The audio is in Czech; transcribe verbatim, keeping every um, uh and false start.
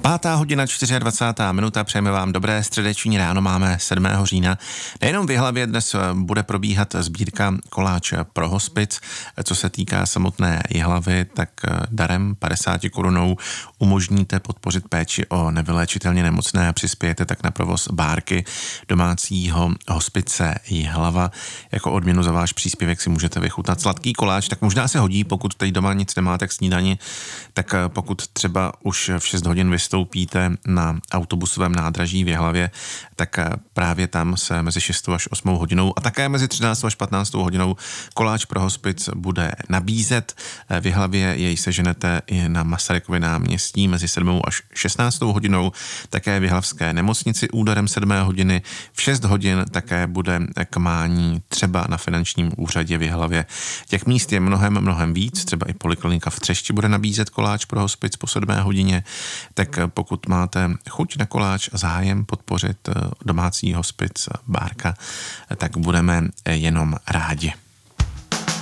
Pátá hodina, dvacátá čtvrtá minuta, přejeme vám dobré středeční ráno, máme sedmého října. Nejenom v Jihlavě dnes bude probíhat sbírka Koláč pro hospic. Co se týká samotné Jihlavy, tak darem padesát korunou umožníte podpořit péči o nevyléčitelně nemocné a přispějete tak na provoz bárky domácího hospice Jihlava. Jako odměnu za váš příspěvek si můžete vychutnat sladký koláč, tak možná se hodí, pokud teď doma nic nemáte k snídani, tak pokud třeba už v šest hodin vystoupíte na autobusovém nádraží v Jihlavě, tak právě tam se mezi šestou až osmou hodinou a také mezi třináctou až patnáctou hodinou Koláč pro hospic bude nabízet. V Jihlavě jej seženete i na Masarykově náměstí mezi sedmou až šestnáctou hodinou, také v jihlavské nemocnici úderem sedmé hodiny. V šest hodin také bude kmání třeba na finančním úřadě v Jihlavě. Těch míst je mnohem, mnohem víc, třeba i poliklinika v Třešti bude nabízet Koláč pro hospic po sedmé hodině, tak pokud máte chuť na koláč a zájem podpořit domácí hospic Bárka, tak budeme jenom rádi.